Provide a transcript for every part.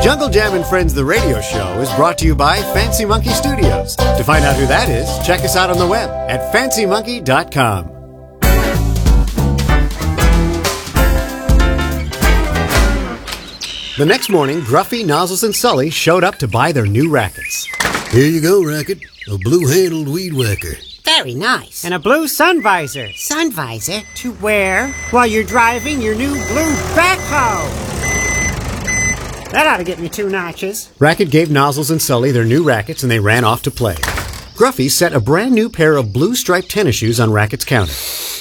Jungle Jam and Friends, the radio show, is brought to you by Fancy Monkey Studios. To find out who that is, check us out on the web at fancymonkey.com. The next morning, Gruffy, Nozzles, and Sully showed up to buy their new rackets. Here you go, Racket. A blue-handled weed whacker. Very nice. And a blue sun visor. Sun visor? To wear while you're driving your new blue backhoe. That ought to get me 2 notches. Racket gave Nozzles and Sully their new rackets and they ran off to play. Gruffy set a brand new pair of blue striped tennis shoes on Racket's counter.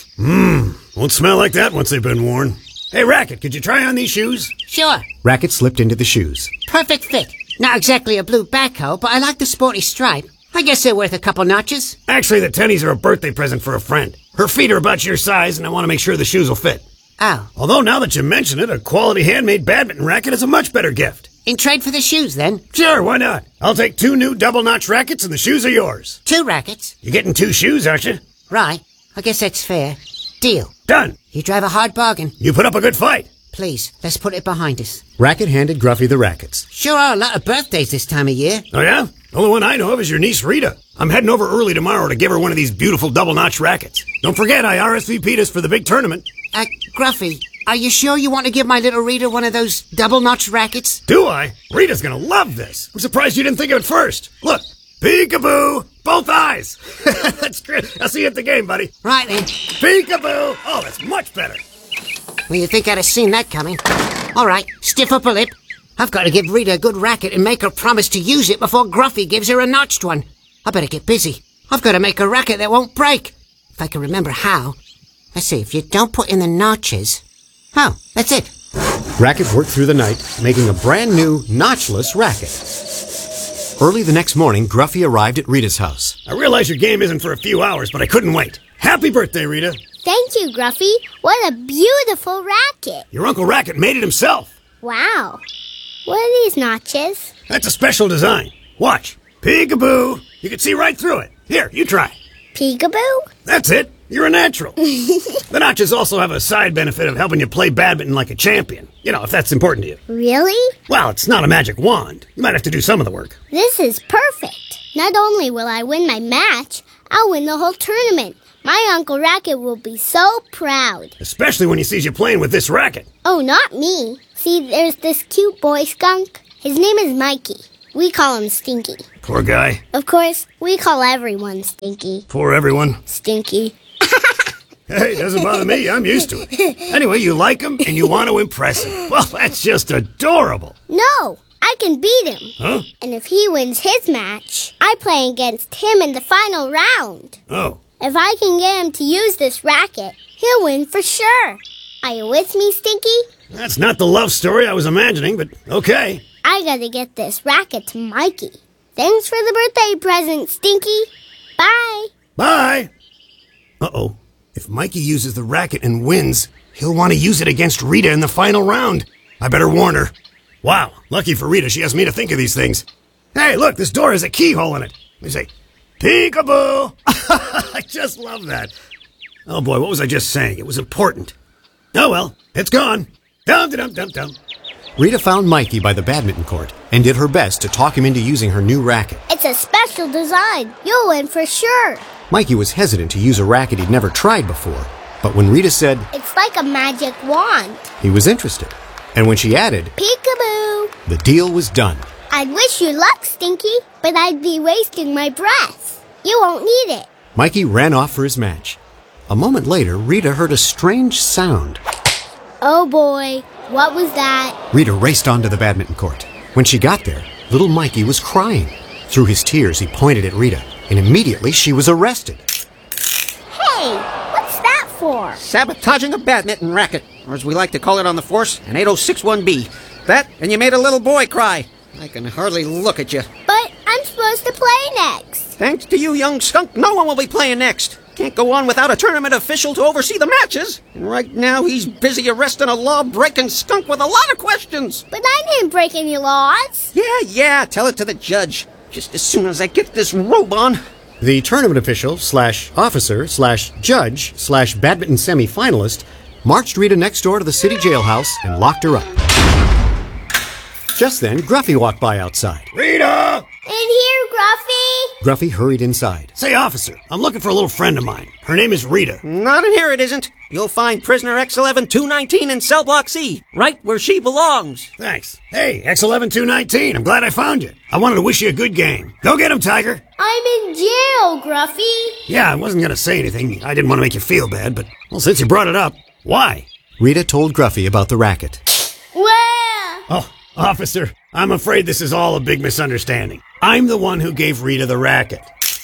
Won't smell like that once they've been worn. Hey, Racket, could you try on these shoes? Sure. Racket slipped into the shoes. Perfect fit. Not exactly a blue backhoe, but I like the sporty stripe. I guess they're worth a couple notches. Actually, the tennies are a birthday present for a friend. Her feet are about your size, and I want to make sure the shoes will fit. Oh. Although, now that you mention it, a quality handmade badminton racket is a much better gift. In trade for the shoes, then? Sure, why not? I'll take 2 new double-notch rackets, and the shoes are yours. 2 rackets? You're getting 2 shoes, aren't you? Right. I guess that's fair. Deal. Done. You drive a hard bargain. You put up a good fight. Please, let's put it behind us. Racket handed Gruffy the rackets. Sure are a lot of birthdays this time of year. Oh, yeah? The only one I know of is your niece, Rita. I'm heading over early tomorrow to give her one of these beautiful double-notch rackets. Don't forget, I RSVP'd us for the big tournament. Gruffy, are you sure you want to give my little Rita one of those double-notch rackets? Do I? Rita's gonna love this. I'm surprised you didn't think of it first. Look, peekaboo, both eyes. That's great. I'll see you at the game, buddy. Right then. Peekaboo. Oh, that's much better. Well, you'd think I'd have seen that coming. All right, stiff upper lip. I've got to give Rita a good racket and make her promise to use it before Gruffy gives her a notched one. I better get busy. I've got to make a racket that won't break. If I can remember how. Let's see, if you don't put in the notches... Oh, that's it. Racket worked through the night, making a brand new, notchless racket. Early the next morning, Gruffy arrived at Rita's house. I realize your game isn't for a few hours, but I couldn't wait. Happy birthday, Rita. Thank you, Gruffy. What a beautiful racket. Your Uncle Racket made it himself. Wow. What are these notches? That's a special design. Watch. Peekaboo. You can see right through it. Here, you try. Peekaboo? That's it. You're a natural. The notches also have a side benefit of helping you play badminton like a champion. You know, if that's important to you. Really? Well, it's not a magic wand. You might have to do some of the work. This is perfect. Not only will I win my match, I'll win the whole tournament. My Uncle Racket will be so proud. Especially when he sees you playing with this racket. Oh, not me. See, there's this cute boy skunk. His name is Mikey. We call him Stinky. Poor guy. Of course, we call everyone Stinky. Poor everyone. Stinky. Hey, doesn't bother me. I'm used to it. Anyway, you like him and you want to impress him. Well, that's just adorable. No, I can beat him. Huh? And if he wins his match, I play against him in the final round. Oh. If I can get him to use this racket, he'll win for sure. Are you with me, Stinky? That's not the love story I was imagining, but okay. I gotta get this racket to Mikey. Thanks for the birthday present, Stinky. Bye. Bye. Uh-oh. If Mikey uses the racket and wins, he'll want to use it against Rita in the final round. I better warn her. Wow, lucky for Rita, she has me to think of these things. Hey, look, this door has a keyhole in it. Let me say, peekaboo! I just love that. Oh boy, what was I just saying? It was important. Oh well, it's gone. Dum-dum-dum-dum-dum. Rita found Mikey by the badminton court and did her best to talk him into using her new racket. It's a special design. You'll win for sure. Mikey was hesitant to use a racket he'd never tried before, but when Rita said, It's like a magic wand. he was interested. And when she added, Peekaboo. the deal was done. I'd wish you luck, Stinky, but I'd be wasting my breath. You won't need it. Mikey ran off for his match. A moment later, Rita heard a strange sound. Oh boy, what was that? Rita raced onto the badminton court. When she got there, little Mikey was crying. Through his tears, he pointed at Rita, and immediately she was arrested. Hey, what's that for? Sabotaging a badminton racket, or as we like to call it on the force, an 8061B. That, and you made a little boy cry. I can hardly look at you. But I'm supposed to play next. Thanks to you, young skunk, no one will be playing next. Can't go on without a tournament official to oversee the matches. And right now, he's busy arresting a law-breaking skunk with a lot of questions. But I didn't break any laws. Yeah, tell it to the judge. Just as soon as I get this robe on. The tournament official / officer / judge / badminton semi-finalist marched Rita next door to the city jailhouse and locked her up. Just then, Gruffy walked by outside. Rita! In here, Gruffy. Gruffy hurried inside. Say, officer, I'm looking for a little friend of mine. Her name is Rita. Not in here, it isn't. You'll find prisoner X11-219 in cell block C, right where she belongs. Thanks. Hey, X11-219, I'm glad I found you. I wanted to wish you a good game. Go get him, Tiger. I'm in jail, Gruffy. Yeah, I wasn't going to say anything. I didn't want to make you feel bad, but, well, since you brought it up, why? Rita told Gruffy about the racket. Where? Oh, officer, I'm afraid this is all a big misunderstanding. I'm the one who gave Rita the racket.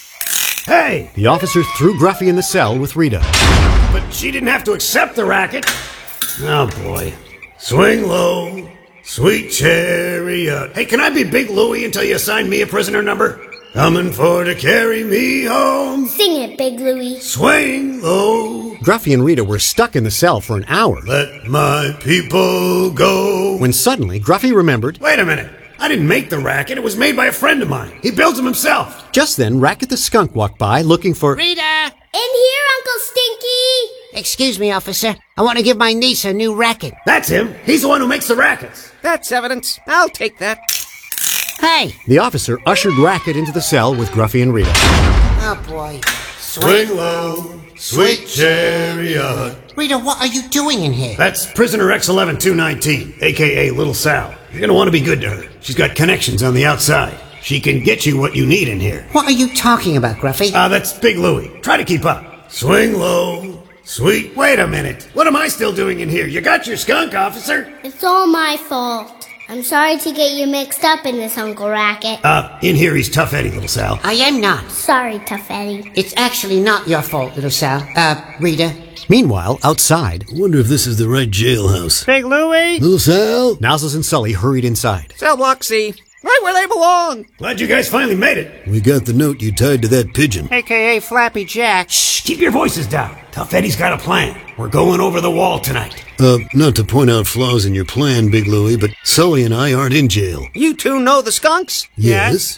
Hey! The officer threw Gruffy in the cell with Rita. But she didn't have to accept the racket. Oh, boy. Swing low, sweet chariot. Hey, can I be Big Louie until you assign me a prisoner number? Coming for to carry me home. Sing it, Big Louie. Swing low. Gruffy and Rita were stuck in the cell for an hour. Let my people go. When suddenly, Gruffy remembered. Wait a minute. I didn't make the racket. It was made by a friend of mine. He builds them himself. Just then, Racket the skunk walked by looking for... Rita! In here, Uncle Stinky. Excuse me, officer. I want to give my niece a new racket. That's him. He's the one who makes the rackets. That's evidence. I'll take that. Hey! The officer ushered Racket into the cell with Gruffy and Rita. Oh, boy. Swing low, sweet chariot. Rita, what are you doing in here? That's prisoner X11-219, a.k.a. Little Sal. You're going to want to be good to her. She's got connections on the outside. She can get you what you need in here. What are you talking about, Gruffy? That's Big Louie. Try to keep up. Swing low, sweet... Wait a minute. What am I still doing in here? You got your skunk, officer? It's all my fault. I'm sorry to get you mixed up in this, Uncle Racket. In here he's Tough Eddie, Little Sal. I am not. Sorry, Tough Eddie. It's actually not your fault, little Sal. Rita. Meanwhile, outside, I wonder if this is the right jailhouse. Big Louie. Little Sal? Nozzles and Sully hurried inside. Cell block C, right where they belong. Glad you guys finally made it. We got the note you tied to that pigeon. A.K.A. Flappy Jack. Shh, keep your voices down. Tough Eddie's got a plan. We're going over the wall tonight. Not to point out flaws in your plan, Big Louie, but Sully and I aren't in jail. You two know the skunks? Yes?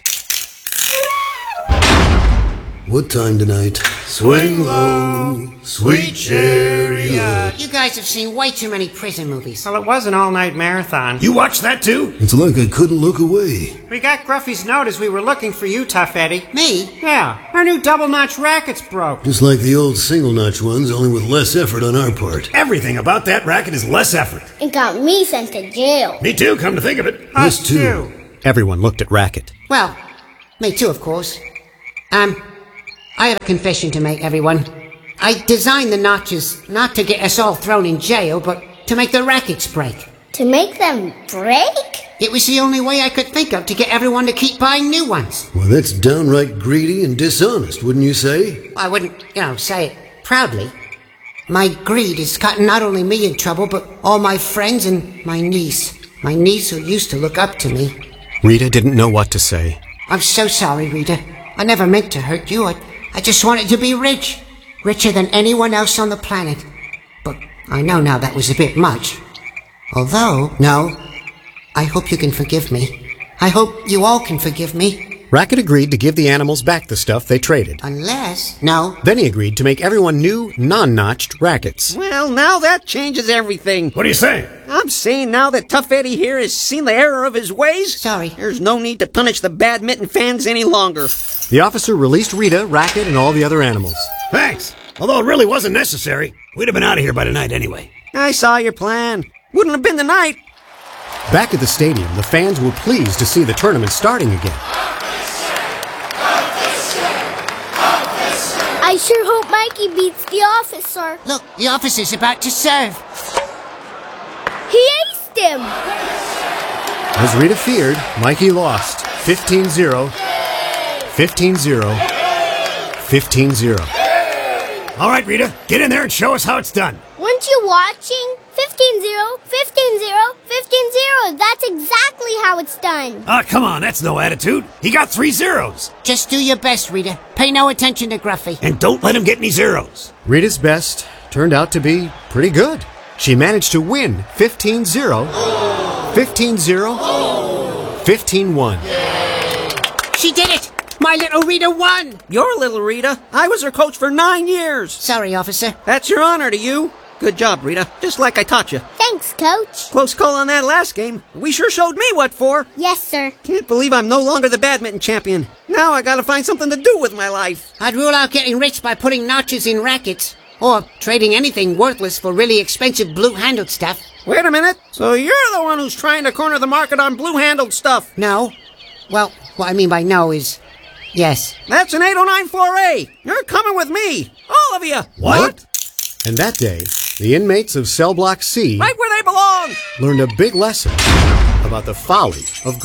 What time tonight? Swing low, sweet chariot. You guys have seen way too many prison movies. Well, it was an all-night marathon. You watched that too? It's like I couldn't look away. We got Gruffy's note as we were looking for you, Tough Eddie. Me? Yeah, our new double-notch rackets broke. Just like the old single-notch ones, only with less effort on our part. Everything about that racket is less effort. It got me sent to jail. Me too, come to think of it. Us Us too. Everyone looked at Racket. Well, me too, of course. I have a confession to make, everyone. I designed the notches not to get us all thrown in jail, but to make the rackets break. To make them break? It was the only way I could think of to get everyone to keep buying new ones. Well, that's downright greedy and dishonest, wouldn't you say? I wouldn't, say it proudly. My greed has gotten not only me in trouble, but all my friends and my niece. My niece who used to look up to me. Rita didn't know what to say. I'm so sorry, Rita. I never meant to hurt you. I just wanted to be rich. Richer than anyone else on the planet. But I know now that was a bit much. Although, no, I hope you can forgive me. I hope you all can forgive me. Racket agreed to give the animals back the stuff they traded. Unless, no. Then he agreed to make everyone new, non-notched rackets. Well, now that changes everything. What are you saying? I'm saying now that Tough Eddie here has seen the error of his ways, Sorry. there's no need to punish the badminton fans any longer. The officer released Rita, Racket, and all the other animals. Thanks. Although it really wasn't necessary. We'd have been out of here by tonight anyway. I saw your plan. Wouldn't have been the night. Back at the stadium, the fans were pleased to see the tournament starting again. I sure hope Mikey beats the officer. Look, the officer's about to serve. He aced him. As Rita feared, Mikey lost. 15-0. 15-0. 15-0. All right, Rita, get in there and show us how it's done. Weren't you watching? 15-0, 15-0, 15-0. That's exactly how it's done. Come on, that's no attitude. He got 3 zeros. Just do your best, Rita. Pay no attention to Gruffy. And don't let him get any zeros. Rita's best turned out to be pretty good. She managed to win 15-0, 15-0, 15-1. She did it! My little Rita won! Your little Rita. I was her coach for 9 years. Sorry, officer. That's your honor to you. Good job, Rita. Just like I taught you. Thanks, Coach. Close call on that last game. We sure showed me what for. Yes, sir. Can't believe I'm no longer the badminton champion. Now I gotta find something to do with my life. I'd rule out getting rich by putting notches in rackets. Or trading anything worthless for really expensive blue-handled stuff. Wait a minute. So you're the one who's trying to corner the market on blue-handled stuff. No. Well, what I mean by no is... yes. That's an 8094A. You're coming with me. All of you. What? And that day, the inmates of Cell Block C Right where they belong. learned a big lesson about the folly of